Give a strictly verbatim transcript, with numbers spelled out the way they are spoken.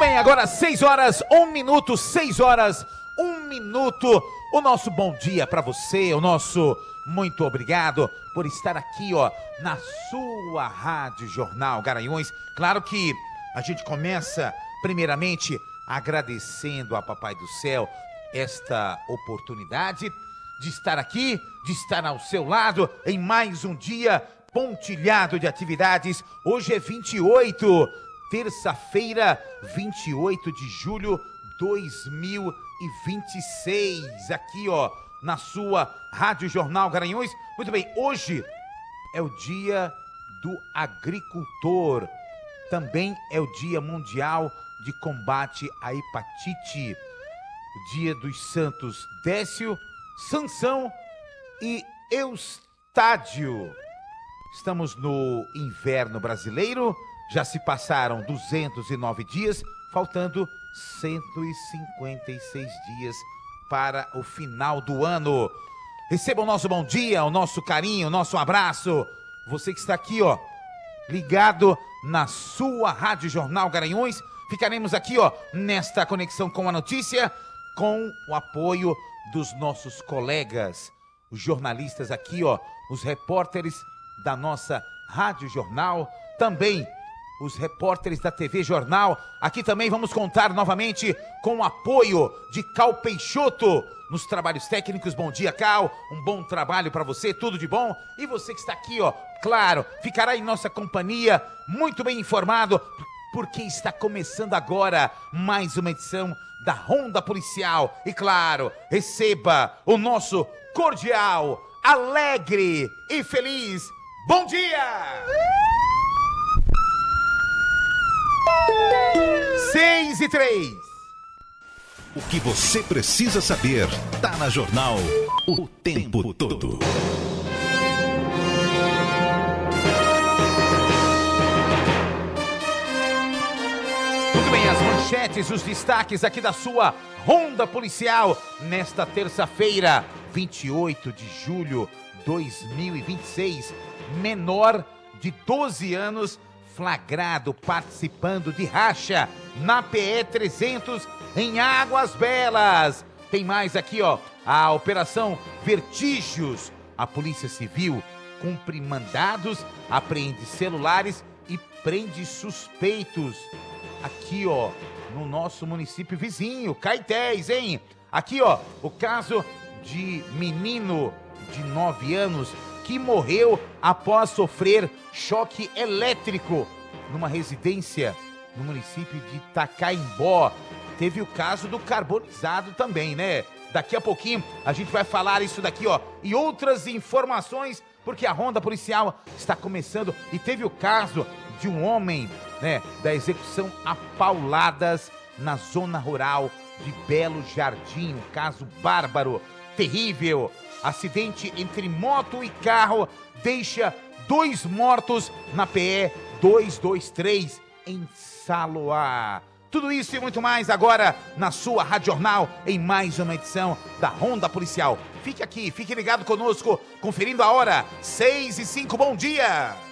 bem, agora seis horas, um minuto, seis horas, um minuto. O nosso bom dia para você, o nosso muito obrigado por estar aqui, ó, na sua Rádio Jornal Garanhuns. Claro que a gente começa, primeiramente, agradecendo a Papai do Céu esta oportunidade de estar aqui, de estar ao seu lado em mais um dia pontilhado de atividades. Hoje é vinte e oito, terça-feira, vinte e oito de julho de dois mil e vinte e seis, aqui ó, na sua Rádio Jornal Garanhuns. Muito bem, hoje é o dia do agricultor, também é o dia mundial de combate à hepatite, o dia dos santos Décio, Sansão e Eustádio. Estamos no inverno brasileiro, já se passaram duzentos e nove dias, faltando cento e cinquenta e seis dias para o final do ano. Receba o nosso bom dia, o nosso carinho, o nosso abraço. Você que está aqui, ó, ligado na sua Rádio Jornal Garanhuns. Ficaremos aqui, ó, nesta conexão com a notícia, com o apoio dos nossos colegas, os jornalistas aqui, ó, os repórteres da nossa Rádio Jornal, também os repórteres da T V Jornal. Aqui também vamos contar novamente com o apoio de Cal Peixoto nos trabalhos técnicos. Bom dia, Cal, um bom trabalho para você, tudo de bom. E você que está aqui, ó, claro, ficará em nossa companhia, muito bem informado, porque está começando agora mais uma edição da Ronda Policial. E claro, receba o nosso cordial, alegre e feliz bom dia! Seis e três. O que você precisa saber tá na Jornal o tempo todo. Muito bem, as manchetes, os destaques aqui da sua Ronda Policial nesta terça-feira, vinte e oito de julho de dois mil e vinte e seis. Menor de doze anos flagrado participando de racha na P E trezentos em Águas Belas. Tem mais aqui, ó, a Operação Vertígios. A Polícia Civil cumpre mandados, apreende celulares e prende suspeitos. Aqui, ó, no nosso município vizinho, Caetés, hein? Aqui, ó, o caso de menino de nove anos que morreu após sofrer choque elétrico numa residência no município de Itacaimbó. Teve o caso do carbonizado também, né? Daqui a pouquinho a gente vai falar isso daqui, ó, e outras informações, porque a Ronda Policial está começando. E teve o caso de um homem, né, da execução a pauladas na zona rural de Belo Jardim. Um caso bárbaro, terrível. Acidente entre moto e carro deixa dois mortos na P E duzentos e vinte e três em Saloá. Tudo isso e muito mais agora na sua Rádio Jornal, em mais uma edição da Ronda Policial. Fique aqui, fique ligado conosco, conferindo a hora, seis e cinco, bom dia!